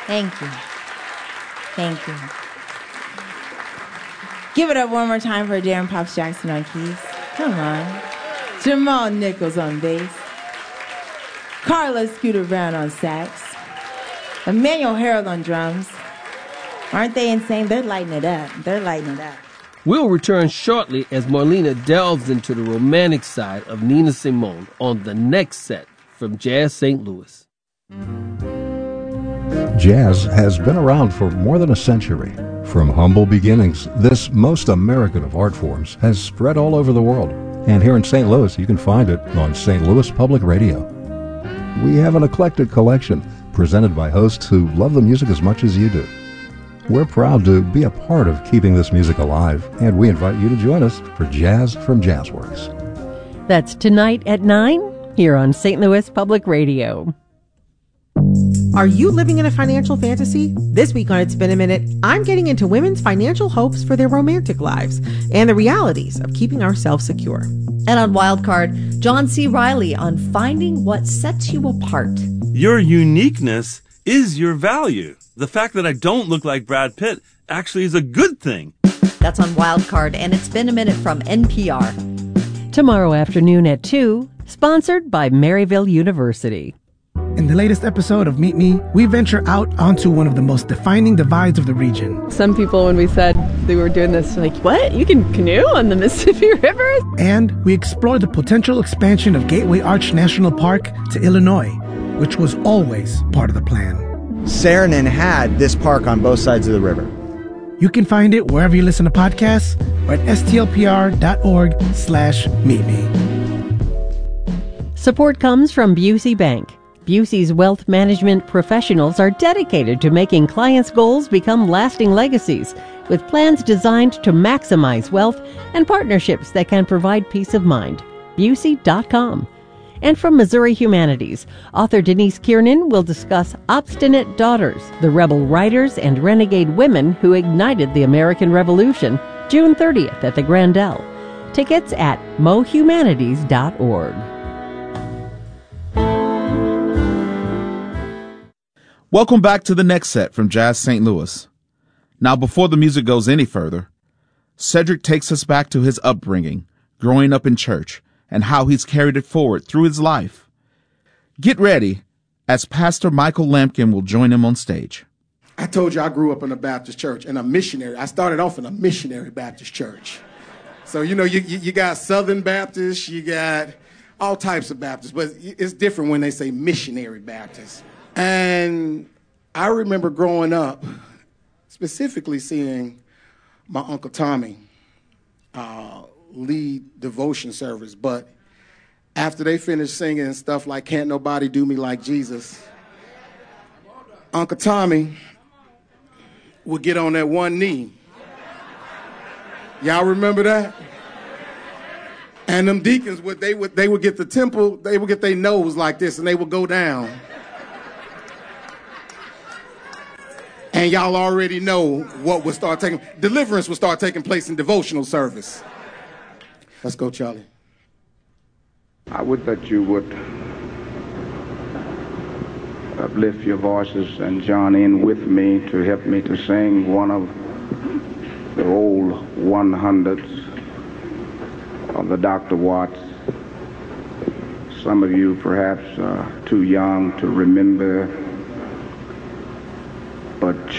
Thank you. Thank you. Give it up one more time for Darren Pops Jackson on keys. Come on. Jamal Nichols on bass. Carla Scooter Brown on sax. Emmanuel Harold on drums. Aren't they insane? They're lighting it up. They're lighting it up. We'll return shortly as Marlena delves into the romantic side of Nina Simone on the next set from Jazz St. Louis. Jazz has been around for more than a century. From humble beginnings, this most American of art forms has spread all over the world. And here in St. Louis, you can find it on St. Louis Public Radio. We have an eclectic collection presented by hosts who love the music as much as you do. We're proud to be a part of keeping this music alive, and we invite you to join us for Jazz from Jazzworks. That's tonight at 9 here on St. Louis Public Radio. Are you living in a financial fantasy? This week on It's Been a Minute, I'm getting into women's financial hopes for their romantic lives and the realities of keeping ourselves secure. And on Wildcard, John C. Reilly on finding what sets you apart. Your uniqueness is your value. The fact that I don't look like Brad Pitt actually is a good thing. That's on Wildcard, and It's Been a Minute from NPR. Tomorrow afternoon at 2, sponsored by Maryville University. In the latest episode of Meet Me, we venture out onto one of the most defining divides of the region. Some people, when we said they were doing this, like, what? You can canoe on the Mississippi River? And we explore the potential expansion of Gateway Arch National Park to Illinois, which was always part of the plan. Saarinen had this park on both sides of the river. You can find it wherever you listen to podcasts or at stlpr.org/meetme. Support comes from Busey Bank. Busey's wealth management professionals are dedicated to making clients' goals become lasting legacies, with plans designed to maximize wealth and partnerships that can provide peace of mind. Busey.com. And from Missouri Humanities, author Denise Kiernan will discuss Obstinate Daughters, the rebel writers and renegade women who ignited the American Revolution, June 30th at the Grandel. Tickets at mohumanities.org. Welcome back to the next set from Jazz St. Louis. Now, before the music goes any further, Cedric takes us back to his upbringing, growing up in church, and how he's carried it forward through his life. Get ready, as Pastor Michael Lampkin will join him on stage. I told you I grew up in a Baptist church and a missionary. I started off in a missionary Baptist church. So, you got Southern Baptists, you got all types of Baptists, but it's different when they say missionary Baptists. And I remember growing up, specifically seeing my Uncle Tommy lead devotion service. But after they finished singing stuff like Can't Nobody Do Me Like Jesus, Uncle Tommy would get on that one knee. Y'all remember that? And them deacons, they would get the temple, they would get their nose like this, and they would go down. And y'all already know what would start taking, deliverance would start taking place in devotional service. Let's go, Charlie. I would that you would uplift your voices and join in with me to help me to sing one of the old 100s of the Dr. Watts. Some of you perhaps are too young to remember, but